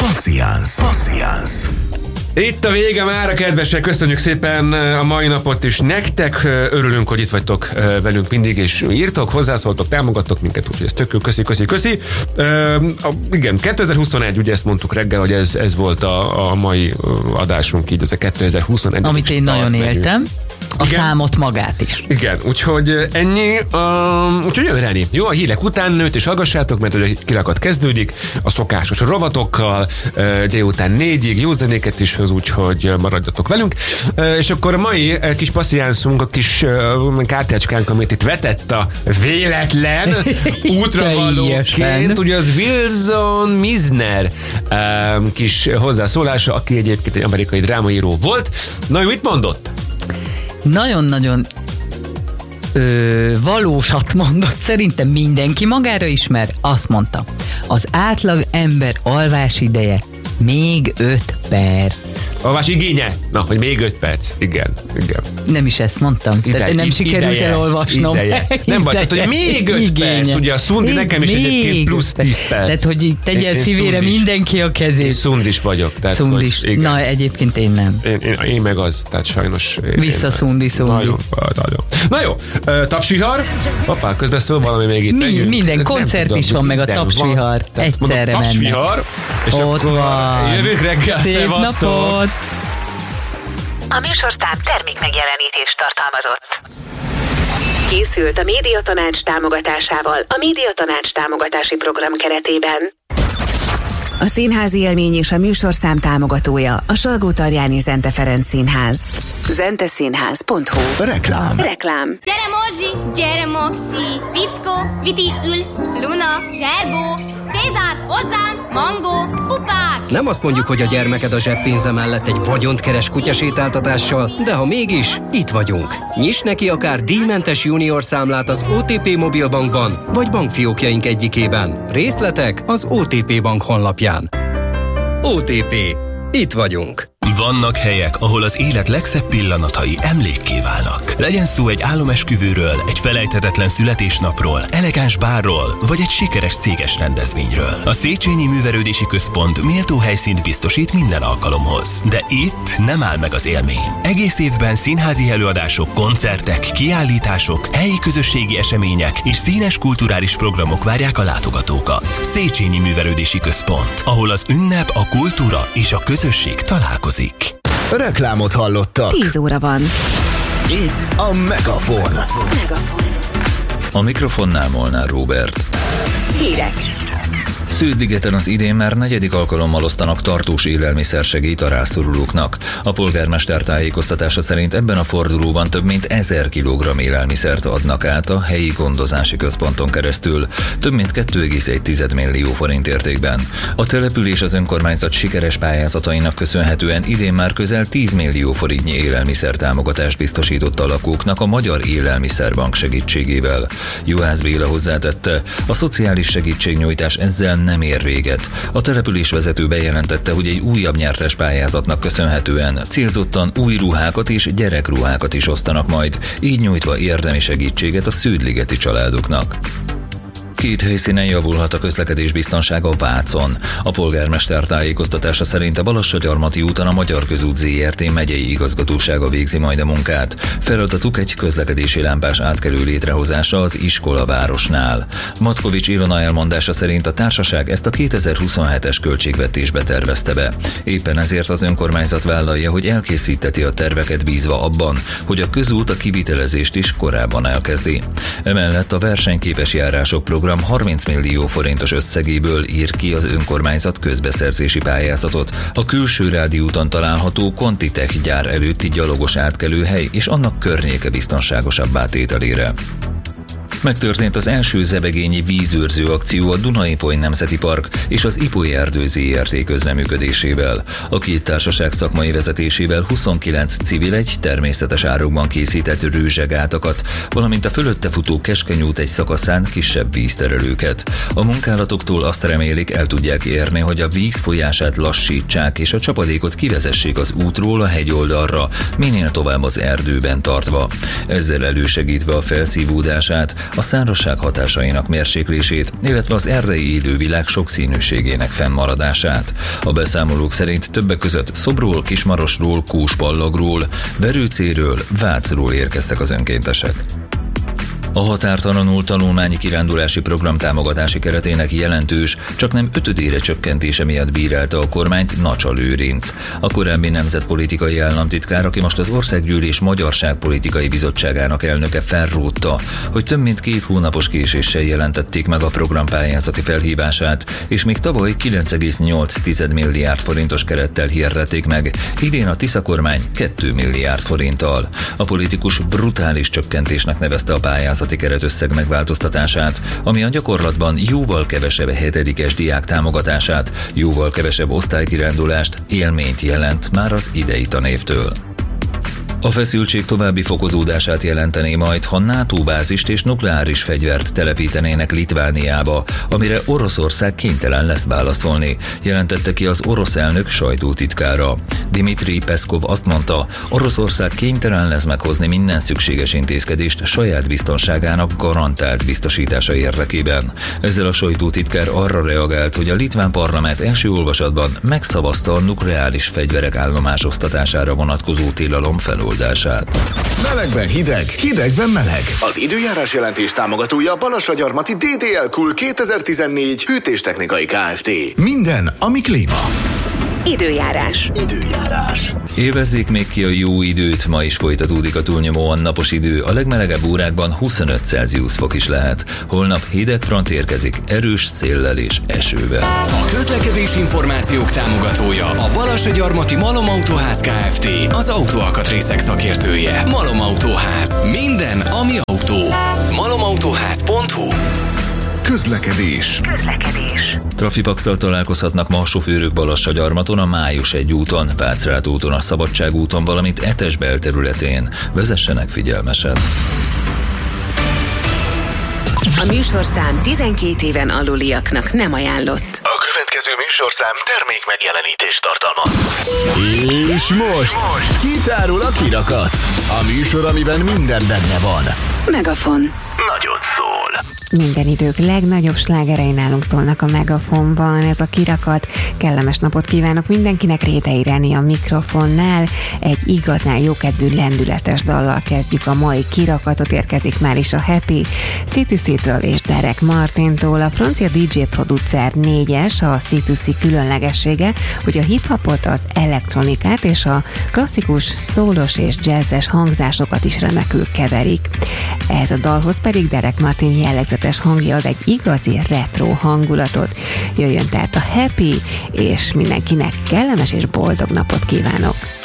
Passziánsz. Itt a vége már, a kedvesek, köszönjük szépen a mai napot is nektek, örülünk, hogy itt vagytok velünk mindig, és írtok, hozzászóltok, támogattok minket, úgyhogy ez tök jó, köszi. Igen, 2021, ugye ezt mondtuk reggel, hogy ez volt a mai adásunk, így ez a 2021. Amit én nagyon éltem. A igen. Számot magát is. Igen, úgyhogy ennyi. Úgyhogy jön Reni. Jó, a hírek után nőtt és hallgassátok, mert ugye kirakat kezdődik a szokásos rovatokkal, délután 4-ig jó zenéket is hoz, úgyhogy maradjatok velünk. És akkor a mai kis passziánszunk, a kis kártyácskánk, amit itt vetett a véletlen útravalóként, ugye az Wilson Mizner kis hozzászólása, aki egyébként egy amerikai drámaíró volt. Na, ő mit mondott? Nagyon-nagyon valósat mondott, szerintem mindenki magára ismer, azt mondta, az átlag ember alvás ideje még 5 perc. Alvás igénye? Na, hogy még 5 perc. Igen. Nem is ezt mondtam. Nem sikerült elolvasnom. Nem baj, tehát, hogy még 5 perc. Ugye a szundi nekem is egyébként plusz 10 perc. Tehát, hogy így tegye szívére mindenki a kezét. Én szundis vagyok. Szundis. Na, egyébként én nem. Én meg az, tehát sajnos. Vissza szundi. Nagyon. Na jó, tapsvihar. Hoppá, közben szól valami még itt. Minden koncert is van, meg a tapsvihar. Egyszerre mennek. Tapsvihar. És akkor jövünk reggel, szevasztok! A műsorszám termékmegjelenítést tartalmazott. Készült a Médiatanács támogatásával a Médiatanács támogatási program keretében. A színházi élmény és a műsorszám támogatója a Salgótarjáni Zente Ferenc Színház. zenteszínház.hu. Reklám. Gyere Morzsi, gyere Moxi, Fickó, Viti, Ül, Luna, Zserbó, Cézár, hozzám, Mangó, pupák. Nem azt mondjuk, hogy a gyermeked a zseppénze mellett egy vagyont keres kutyasétáltatással, de ha mégis, itt vagyunk. Nyiss neki akár díjmentes junior számlát az OTP Mobilbankban, vagy bankfiókjaink egyikében. Részletek az OTP Bank honlapján. OTP. Itt vagyunk. Vannak helyek, ahol az élet legszebb pillanatai emlékké válnak. Legyen szó egy álomesküvőről, egy felejthetetlen születésnapról, elegáns bárról, vagy egy sikeres céges rendezvényről. A Széchenyi Művelődési Központ méltó helyszínt biztosít minden alkalomhoz. De itt nem áll meg az élmény. Egész évben színházi előadások, koncertek, kiállítások, helyi közösségi események és színes kulturális programok várják a látogatókat. Széchenyi Művelődési Központ, ahol az ünnep, a kultúra és a közösség találkozik. Reklámot hallottak. 10 óra van. Itt a Megafon. A mikrofonnál Molnár Róbert. Hírek. Szűzligeten az idén már 4. alkalommal osztanak tartós élelmiszersegélyt a rászorulóknak. A polgármester tájékoztatása szerint ebben a fordulóban több mint 1000 kg élelmiszert adnak át a helyi gondozási központon keresztül, több mint 2,1 millió forint értékben. A település az önkormányzat sikeres pályázatainak köszönhetően idén már közel 10 millió forintnyi élelmiszertámogatást biztosított a lakóknak a Magyar Élelmiszerbank segítségével. Juhász Béla hozzátette, a szociális segítségnyújtás ezzel nem ér véget. A település vezető bejelentette, hogy egy újabb nyertes pályázatnak köszönhetően célzottan új ruhákat és gyerekruhákat is osztanak majd, így nyújtva érdemi segítséget a szűdligeti családoknak. 2 helyszínen javulhat a közlekedés biztonsága Vácon. A polgármester tájékoztatása szerint a Balassagyarmati úton a Magyar Közút ZRT megyei igazgatósága végzi majd a munkát. Feladatuk egy közlekedési lámpás átkelő létrehozása az iskolavárosnál. Matkovics Ilona elmondása szerint a társaság ezt a 2027-es költségvetésbe tervezte be. Éppen ezért az önkormányzat vállalja, hogy elkészíteti a terveket bízva abban, hogy a közút a kivitelezést is korábban elkezdi. Emellett a versenyképes járások program 30 millió forintos összegéből ír ki az önkormányzat közbeszerzési pályázatot a Külső Rádi úton található Contitech gyár előtti gyalogos átkelőhely és annak környéke biztonságosabbá tételére. Megtörtént az első zebegényi vízőrző akció a Duna-Ipoly Nemzeti Park és az Ipoly Erdő ZRT közreműködésével. A két társaság szakmai vezetésével 29 civil egy természetes árokban készített rőzsegátakat, valamint a fölötte futó Keskeny út egy szakaszán kisebb vízterelőket. A munkálatoktól azt remélik, el tudják érni, hogy a víz folyását lassítsák és a csapadékot kivezessék az útról a hegyoldalra, minél tovább az erdőben tartva. Ezzel elősegítve a felszívódását, a szárazság hatásainak mérséklését, illetve az erre élővilág sokszínűségének fennmaradását. A beszámolók szerint többek között Szobról, Kismarosról, Kúspallagról, Verőcéről, Vácról érkeztek az önkéntesek. A határtalanul tanulmányi kirándulási program támogatási keretének jelentős, csaknem 5-ödére csökkentése miatt bírálta a kormányt Nacsa Lőrinc. A korábbi nemzetpolitikai államtitkár, aki most az Országgyűlés Magyarságpolitikai Bizottságának elnöke, felrótta, hogy több mint 2 hónapos késéssel jelentették meg a program pályázati felhívását, és még tavaly 9,8 milliárd forintos kerettel hirdették meg, idén a Tisza kormány 2 milliárd forinttal. A politikus brutális csökkentésnek nevezte a pályázati keretösszeg megváltoztatását, ami a gyakorlatban jóval kevesebb 7-es diák támogatását, jóval kevesebb osztálykirándulást, élményt jelent már az idei tanévtől. A feszültség további fokozódását jelentené majd, ha NATO bázist és nukleáris fegyvert telepítenének Litvániába, amire Oroszország kénytelen lesz válaszolni, jelentette ki az orosz elnök sajtótitkára. Dmitri Peszkov azt mondta, Oroszország kénytelen lesz meghozni minden szükséges intézkedést saját biztonságának garantált biztosítása érdekében. Ezzel a sajtótitkár arra reagált, hogy a litván parlament első olvasatban megszavazta a nukleáris fegyverek állomásosztatására vonatkozó tilalom feloldását. Melegben hideg, hidegben meleg. Az időjárás jelentés támogatója Balassagyarmati DDL Cool 2014 hűtéstechnikai Kft. Minden, ami klíma. Időjárás. Élvezzék még ki a jó időt, ma is folytatódik a túlnyomóan napos idő, a legmelegebb órákban 25 Celsius fok is lehet. Holnap hideg front érkezik, erős széllel és esővel. A közlekedés információk támogatója a Balassagyarmati Malom Autóház Kft. Az autóalkatrészek szakértője. Malom Autóház. Minden, ami autó. malomautóház.hu. Közlekedés. Trafipaxal találkozhatnak ma a sofőrök Balassagyarmaton, a Május 1 úton, Vácrát úton, a Szabadság úton, valamint Etes belterületén. Vezessenek figyelmesen! A műsorszám 12 éven aluliaknak nem ajánlott. A következő műsorszám termék megjelenítést tartalmaz. És most kitárul a kirakat. A műsor, amiben minden benne van. Megafon. Nagyon szól. Minden idők legnagyobb slágerei nálunk szólnak a Megafonban. Ez a kirakat. Kellemes napot kívánok mindenkinek, Rétei Reni a mikrofonnál. Egy igazán jókedvű, lendületes dallal kezdjük a mai kirakatot. Érkezik már is a Happy C2C-től és Derek Martintól. A francia DJ producer 4-es, a C2C különlegessége, hogy a hip-hopot, az elektronikát és a klasszikus, szólos és jazzes hangzásokat is remekül keverik. Ez a dalhoz pedig Derek Martin jellegzetes hangja ad egy igazi retro hangulatot. Jöjjön tehát a Happy, és mindenkinek kellemes és boldog napot kívánok!